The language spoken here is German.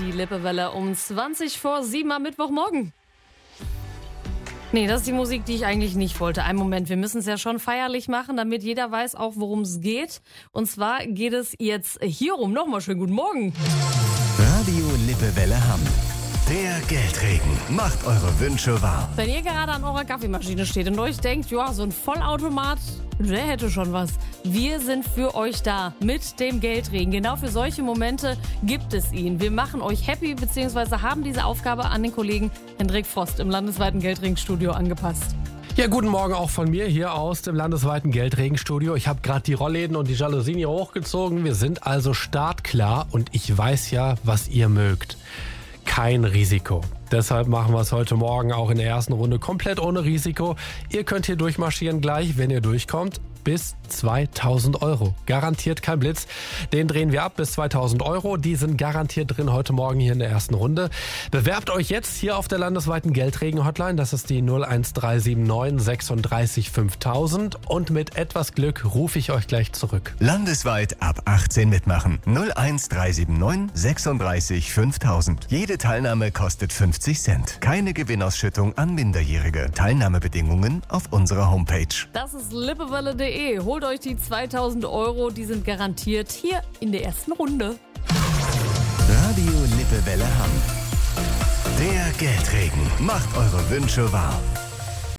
Die Lippewelle um 7:20 am Mittwochmorgen. Nee, das ist die Musik, die ich eigentlich nicht wollte. Einen Moment, wir müssen es ja schon feierlich machen, damit jeder weiß auch, worum es geht. Und zwar geht es jetzt hierum. Nochmal schönen guten Morgen. Radio Lippewelle Hamm. Der Geldregen macht eure Wünsche wahr. Wenn ihr gerade an eurer Kaffeemaschine steht und euch denkt, ja, so ein Vollautomat, der hätte schon was. Wir sind für euch da mit dem Geldregen. Genau für solche Momente gibt es ihn. Wir machen euch happy, beziehungsweise haben diese Aufgabe an den Kollegen Hendrik Frost im landesweiten Geldregenstudio angepasst. Ja, guten Morgen auch von mir hier aus dem landesweiten Geldregenstudio. Ich habe gerade die Rollläden und die Jalousien hier hochgezogen. Wir sind also startklar und ich weiß ja, was ihr mögt. Kein Risiko. Deshalb machen wir es heute Morgen auch in der ersten Runde komplett ohne Risiko. Ihr könnt hier durchmarschieren gleich, wenn ihr durchkommt. Bis 2.000 Euro. Garantiert kein Blitz. Den drehen wir ab bis 2.000 Euro. Die sind garantiert drin heute Morgen hier in der ersten Runde. Bewerbt euch jetzt hier auf der landesweiten Geldregen-Hotline. Das ist die 01379 36 5000. Und mit etwas Glück rufe ich euch gleich zurück. Landesweit ab 18 mitmachen. 01379 36 5000. Jede Teilnahme kostet 50 Cent. Keine Gewinnausschüttung an Minderjährige. Teilnahmebedingungen auf unserer Homepage. Das ist lippewelle.de. Holt euch die 2.000 Euro, die sind garantiert hier in der ersten Runde. Radio Lippewelle Hamm. Der Geldregen macht eure Wünsche wahr.